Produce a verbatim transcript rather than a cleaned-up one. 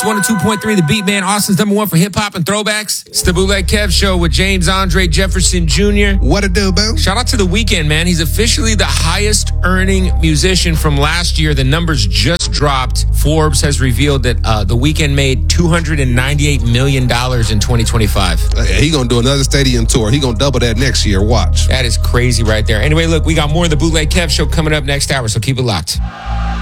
It's one oh two point three, The Beat, man. Austin's number one for hip-hop and throwbacks. It's the Bootleg Kev Show with James Andre Jefferson Junior What it do, boo? Shout out to The Weeknd, man. He's officially the highest-earning musician from last year. The numbers just dropped. Forbes has revealed that uh, The Weeknd made two hundred ninety-eight million dollars in twenty twenty-five. Uh, he gonna do another stadium tour. He gonna double that next year. Watch. That is crazy right there. Anyway, look, we got more of the Bootleg Kev Show coming up next hour, so keep it locked.